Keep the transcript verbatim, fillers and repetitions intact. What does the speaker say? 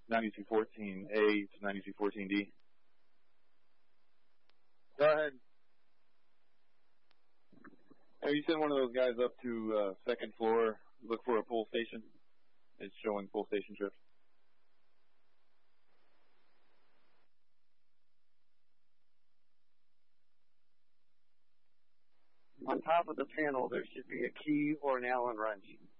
ninety-two fourteen A to ninety-two fourteen D. Go ahead. Have you sent one of those guys up to uh, second floor, look for a pull station? It's showing pull station trips. On top of the panel, there should be a key or an Allen wrench.